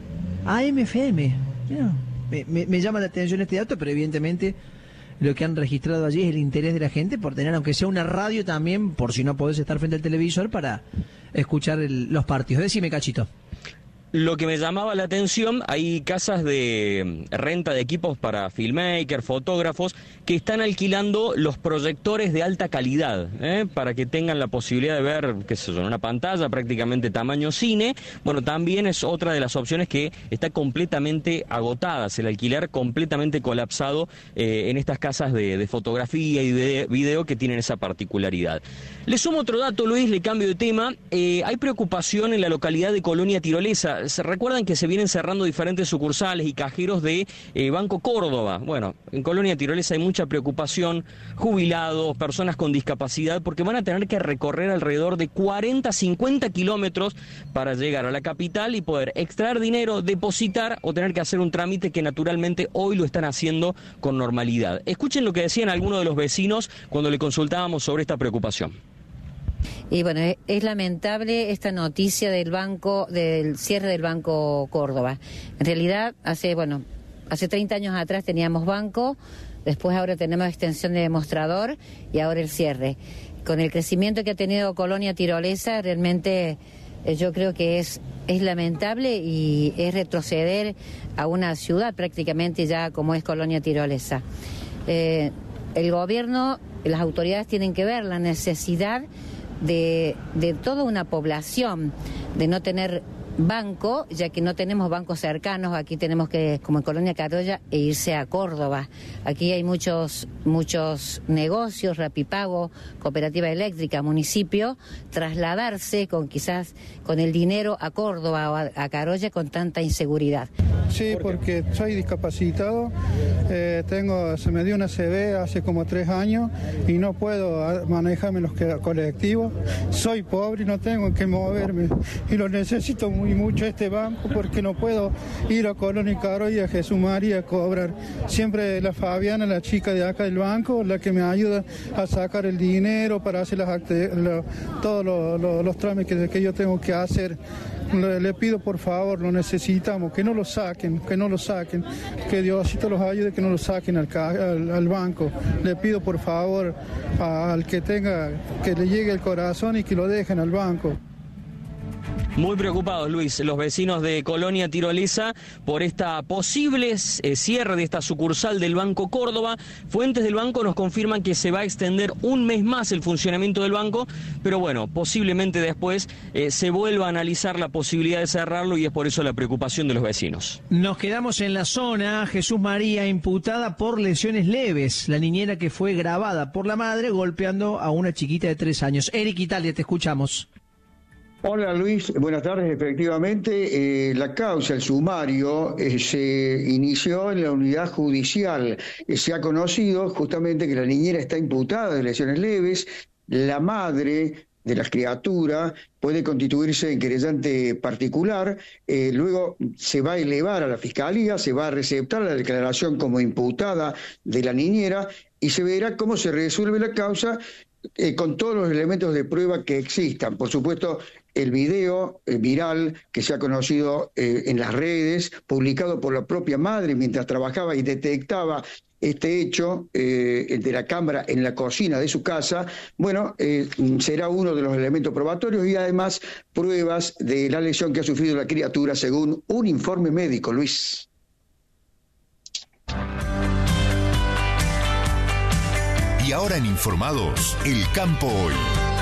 AM/FM. Me llama la atención este dato, pero evidentemente lo que han registrado allí es el interés de la gente por tener, aunque sea una radio también, por si no podés estar frente al televisor, para escuchar los partidos. Decime, Cachito. Lo que me llamaba la atención, hay casas de renta de equipos para filmmakers, fotógrafos, que están alquilando los proyectores de alta calidad, para que tengan la posibilidad de ver, qué sé yo, en una pantalla prácticamente tamaño cine. Bueno, también es otra de las opciones que está completamente agotada, el alquiler completamente colapsado en estas casas de fotografía y de video que tienen esa particularidad. Le sumo otro dato, Luis, le cambio de tema. Hay preocupación en la localidad de Colonia Tirolesa. Se recuerdan que se vienen cerrando diferentes sucursales y cajeros de Banco Córdoba. Bueno, en Colonia Tirolesa hay mucha preocupación, jubilados, personas con discapacidad, porque van a tener que recorrer alrededor de 40-50 kilómetros para llegar a la capital y poder extraer dinero, depositar o tener que hacer un trámite que naturalmente hoy lo están haciendo con normalidad. Escuchen lo que decían algunos de los vecinos cuando le consultábamos sobre esta preocupación. Y bueno, es lamentable esta noticia del cierre del Banco Córdoba. En realidad, hace 30 años atrás teníamos banco, después ahora tenemos extensión de demostrador y ahora el cierre. Con el crecimiento que ha tenido Colonia Tirolesa, realmente yo creo que es lamentable y es retroceder a una ciudad prácticamente ya como es Colonia Tirolesa. El gobierno, las autoridades tienen que ver la necesidad de toda una población, de no tener banco, ya que no tenemos bancos cercanos. Aquí tenemos que, como en Colonia Carolla, irse a Córdoba. Aquí hay muchos negocios, Rapipago, Cooperativa Eléctrica, municipio, trasladarse quizás con el dinero a Córdoba o a Carolla con tanta inseguridad. Sí, porque soy discapacitado, se me dio una CB hace como 3 años y no puedo manejarme en los colectivos. Soy pobre y no tengo que moverme y lo necesito muy mucho este banco porque no puedo ir a Colonia Carolla, a Jesús María a cobrar. Siempre la Fabiana, la chica de acá del banco, la que me ayuda a sacar el dinero para hacer todos los trámites que yo tengo que hacer. Le pido por favor, lo necesitamos, que no lo saquen, que Diosito los ayude, que no lo saquen al banco. Le pido por favor al que le llegue el corazón y que lo dejen al banco. Muy preocupados, Luis, los vecinos de Colonia Tirolesa por esta posible cierre de esta sucursal del Banco Córdoba. Fuentes del banco nos confirman que se va a extender un mes más el funcionamiento del banco, pero bueno, posiblemente después se vuelva a analizar la posibilidad de cerrarlo y es por eso la preocupación de los vecinos. Nos quedamos en la zona. Jesús María, imputada por lesiones leves, la niñera que fue grabada por la madre golpeando a una chiquita de 3 años. Eric Italia, te escuchamos. Hola Luis, buenas tardes. Efectivamente, la causa, el sumario, se inició en la unidad judicial. Se ha conocido justamente que la niñera está imputada de lesiones leves. La madre de la criatura puede constituirse en querellante particular, luego se va a elevar a la fiscalía, se va a receptar la declaración como imputada de la niñera y se verá cómo se resuelve la causa con todos los elementos de prueba que existan. Por supuesto, el video viral que se ha conocido en las redes, publicado por la propia madre mientras trabajaba y detectaba este hecho de la cámara en la cocina de su casa, bueno, será uno de los elementos probatorios y además pruebas de la lesión que ha sufrido la criatura según un informe médico, Luis. Y ahora en Informados, El Campo Hoy.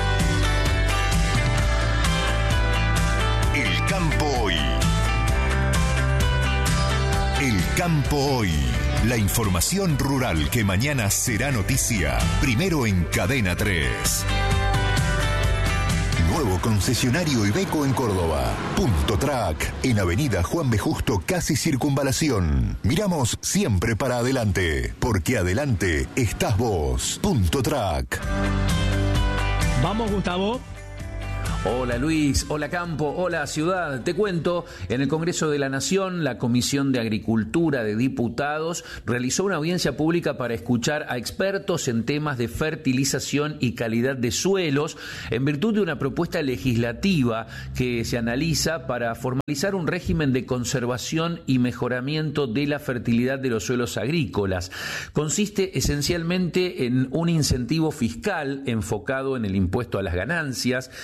El Campo Hoy. El Campo Hoy. La información rural que mañana será noticia. Primero en Cadena 3. Nuevo concesionario Iveco en Córdoba. Punto Track, en Avenida Juan B. Justo, casi Circunvalación. Miramos siempre para adelante, porque adelante estás vos. Punto Track. Vamos, Gustavo. Hola Luis, hola Campo, hola Ciudad. Te cuento, en el Congreso de la Nación, la Comisión de Agricultura de Diputados realizó una audiencia pública para escuchar a expertos en temas de fertilización y calidad de suelos, en virtud de una propuesta legislativa que se analiza para formalizar un régimen de conservación y mejoramiento de la fertilidad de los suelos agrícolas. Consiste esencialmente en un incentivo fiscal enfocado en el impuesto a las ganancias, el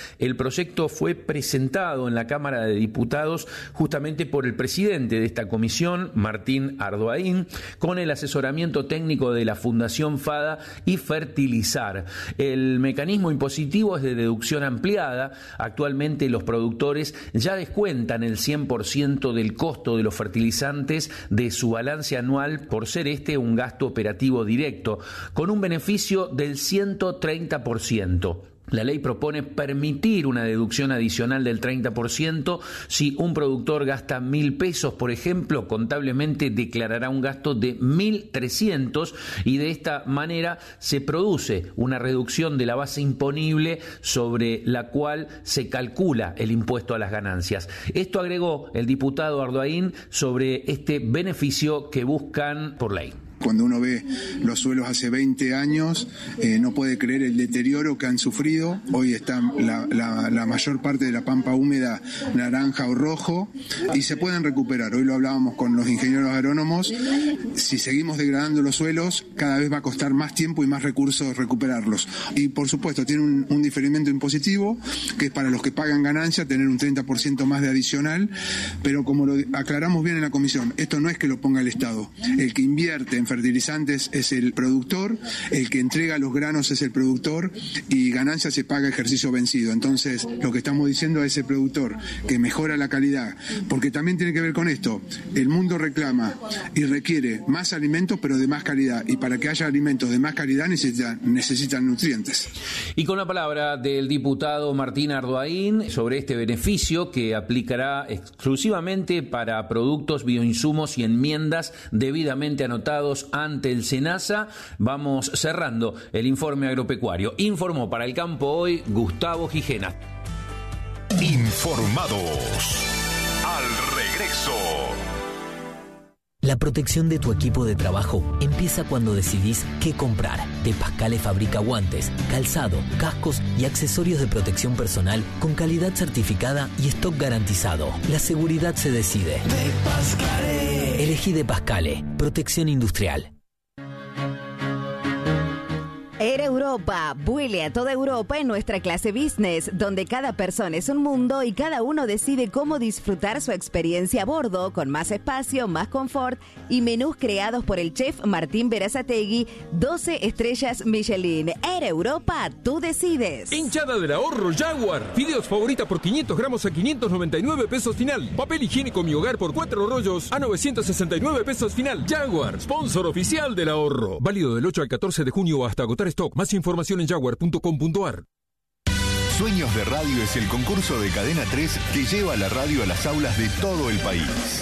proyecto fue presentado en la Cámara de Diputados justamente por el presidente de esta comisión, Martín Ardoaín, con el asesoramiento técnico de la Fundación FADA y Fertilizar. El mecanismo impositivo es de deducción ampliada. Actualmente los productores ya descuentan el 100% del costo de los fertilizantes de su balance anual por ser este un gasto operativo directo, con un beneficio del 130%. La ley propone permitir una deducción adicional del 30% si un productor gasta 1.000 pesos, por ejemplo, contablemente declarará un gasto de 1.300 y de esta manera se produce una reducción de la base imponible sobre la cual se calcula el impuesto a las ganancias. Esto agregó el diputado Ardoaín sobre este beneficio que buscan por ley. Cuando uno ve los suelos hace 20 años, no puede creer el deterioro que han sufrido. Hoy está la mayor parte de la pampa húmeda naranja o rojo y se pueden recuperar. Hoy lo hablábamos con los ingenieros agrónomos. Si seguimos degradando los suelos, cada vez va a costar más tiempo y más recursos recuperarlos. Y por supuesto, tiene un diferimiento impositivo, que es para los que pagan ganancia, tener un 30% más de adicional. Pero como lo aclaramos bien en la comisión, esto no es que lo ponga el Estado. El que invierte en fertilizantes es el productor, el que entrega los granos es el productor y ganancia se paga ejercicio vencido. Entonces, lo que estamos diciendo a ese productor que mejora la calidad, porque también tiene que ver con esto, el mundo reclama y requiere más alimentos pero de más calidad, y para que haya alimentos de más calidad necesitan nutrientes. Y con la palabra del diputado Martín Ardoaín sobre este beneficio que aplicará exclusivamente para productos, bioinsumos y enmiendas debidamente anotados ante el SENASA. Vamos cerrando el informe agropecuario. Informó para El Campo Hoy Gustavo Gijena. Informados. Al regreso. La protección de tu equipo de trabajo empieza cuando decidís qué comprar. De Pascale fabrica guantes, calzado, cascos y accesorios de protección personal con calidad certificada y stock garantizado. La seguridad se decide. De Pascale. Elegí De Pascale. Protección industrial. Air Europa, vuele a toda Europa en nuestra clase business, donde cada persona es un mundo y cada uno decide cómo disfrutar su experiencia a bordo, con más espacio, más confort y menús creados por el chef Martín Berazategui, 12 estrellas Michelin. Air Europa, tú decides. Hinchada del ahorro Jaguar. Fideos favorita por 500 gramos a 599 pesos final. Papel higiénico Mi Hogar por 4 rollos a 969 pesos final. Jaguar, sponsor oficial del ahorro. Válido del 8 al 14 de junio hasta agotar stock. Más información en jaguar.com.ar. Sueños de Radio es el concurso de Cadena 3 que lleva la radio a las aulas de todo el país.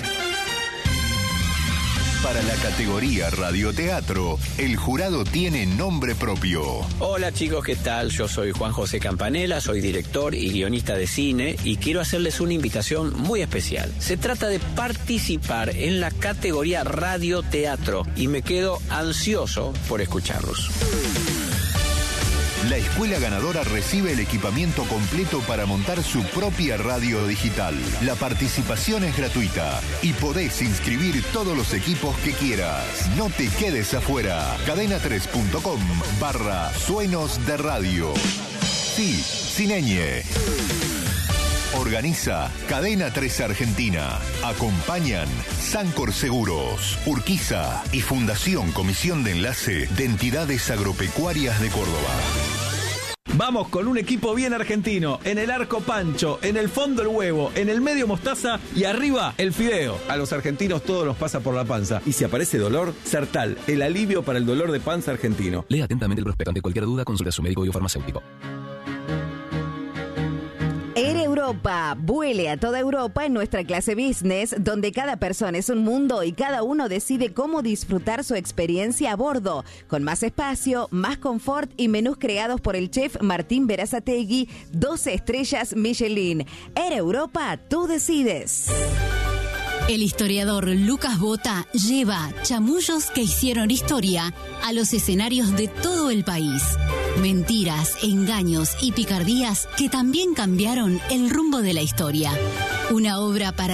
Para la categoría radioteatro, el jurado tiene nombre propio. Hola chicos, ¿qué tal? Yo soy Juan José Campanella, soy director y guionista de cine y quiero hacerles una invitación muy especial. Se trata de participar en la categoría radioteatro y me quedo ansioso por escucharlos. La escuela ganadora recibe el equipamiento completo para montar su propia radio digital. La participación es gratuita y podés inscribir todos los equipos que quieras. No te quedes afuera. cadena3.com/sueños de radio. Sí, sin ñ. Organiza Cadena 3 Argentina. Acompañan Sancor Seguros, Urquiza y Fundación Comisión de Enlace de Entidades Agropecuarias de Córdoba. Vamos con un equipo bien argentino. En el arco Pancho, en el fondo el huevo, en el medio mostaza y arriba el fideo. A los argentinos todo nos pasa por la panza. Y si aparece dolor, Sertal, el alivio para el dolor de panza argentino. Lea atentamente el prospecto. Ante cualquier duda, consulte a su médico y o farmacéutico. Air Europa, vuele a toda Europa en nuestra clase business, donde cada persona es un mundo y cada uno decide cómo disfrutar su experiencia a bordo, con más espacio, más confort y menús creados por el chef Martín Berazategui, 12 estrellas Michelin. Air Europa, tú decides. El historiador Lucas Bota lleva chamullos que hicieron historia a los escenarios de todo el país. Mentiras, engaños y picardías que también cambiaron el rumbo de la historia. Una obra para